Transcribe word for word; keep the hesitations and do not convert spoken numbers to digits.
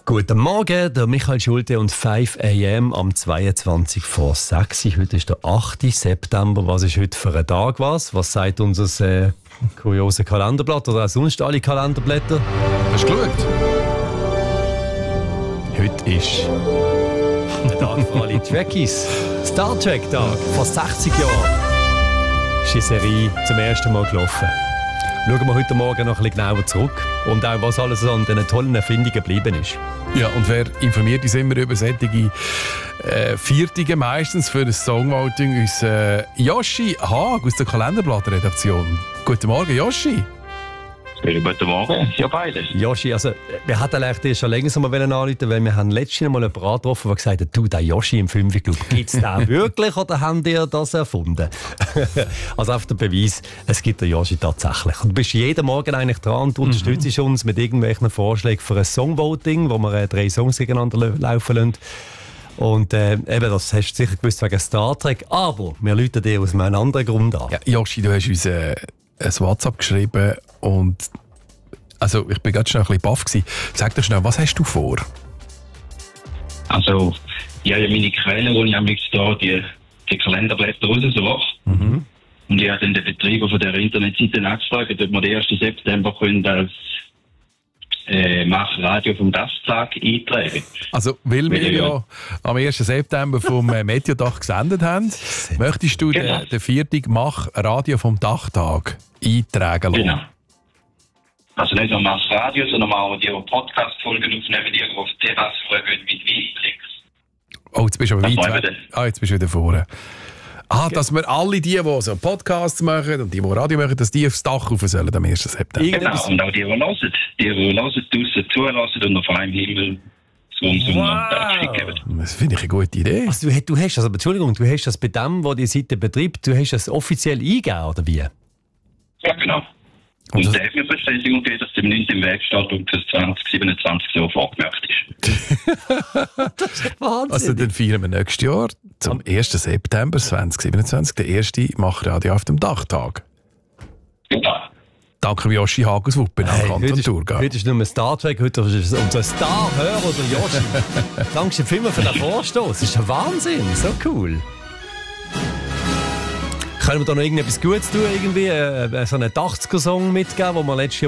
Guten Morgen, der Michael Schulte und fünf a m am zweiundzwanzig vor sechs. Heute ist der achte September. Was ist heute für ein Tag? Was, was sagt unser äh, kurioses Kalenderblatt oder auch sonst alle Kalenderblätter? Hast du geschaut? Heute ist ein Tag für alle Trekkies. Star Trek-Tag. Vor sechzig Jahren ist die Serie zum ersten Mal gelaufen. Schauen wir heute Morgen noch ein bisschen genauer zurück und auch, was alles an diesen tollen Erfindungen geblieben ist. Ja, und wer informiert uns immer über solche äh, Viertige meistens für das Songwriting? Uns äh, Joshi Haag aus der Kalenderblatt-Redaktion. Guten Morgen, Joshi. Guten Morgen, ja beide. Joshi, also wir hatten eigentlich schon länger so mal anrufen, weil wir haben letztens mal jemanden getroffen, der gesagt hat, du, der Joshi im Fünfe-Club, gibt es den wirklich oder haben die das erfunden? Also auf der Beweis, es gibt den Joshi tatsächlich. Und du bist jeden Morgen eigentlich dran und unterstützt mhm. uns mit irgendwelchen Vorschlägen für ein Songvoting, wo wir äh, drei Songs gegeneinander laufen lassen. Und äh, eben, das hast du sicher gewusst wegen Star Trek, aber wir rufen dir aus einem anderen Grund an. Ja, Joshi, du hast uns äh, ein WhatsApp geschrieben und also ich bin gerade schnell ein bisschen baff gewesen. Sag doch schnell, was hast du vor? Also, ich habe ja meine Quellen, wo ich am liebsten da die, die Kalenderblätter raussuche. Mhm. Und ich habe dann den Betreiber von dieser Internetseite nachgefragt, ob wir den ersten September können als äh, Mach-Radio vom Dach-Tag eintragen. Also, weil wir ja, ja am ersten September vom äh, Mediodach gesendet haben, möchtest du genau. den, den vierten Mach-Radio vom Dachtag eintragen lassen? Genau. Also nicht nur das Radio, sondern auch die Podcast-Folgen aufnehmen, die auf die Terrasse schauen mit Weitblick. Oh, jetzt bist du aber weit weg. Ah, jetzt bist du wieder vorne. Ah, okay. Dass wir alle die, die so Podcasts machen und die, die Radio machen, dass die aufs Dach rauf sollen am ersten September. Genau, und auch die, die hören, die, die hören, draussen zulassen und auf einem Himmel zum Sonntag schicken. Das finde ich eine gute Idee. Also du, du hast das, aber Entschuldigung, du hast das bei dem, der die Seite betreibt, du hast das offiziell eingegeben, oder wie? Ja, genau. Und, und der hat mir Bestätigung gegeben, dass der nicht im Weg steht und für zwanzig siebenundzwanzig so vorgemerkt ist. Das ist Wahnsinn. Also dann feiern wir nächstes Jahr zum ersten September zwanzig siebenundzwanzig den ersten Mach-Radio auf dem Dachtag. Genau. Danke Joshi Haag aus Wuppenau, hey, Kanton Thurgau. Heute ist nicht mehr Star Trek, heute ist unser Star-Hörer oder Joshi. Danke vielmals für den Vorstoß. Das ist ein Wahnsinn, so cool. Können wir da noch irgendetwas Gutes tun, irgendwie äh, so einen achtziger-Song mitgeben, den wir letztes Jahr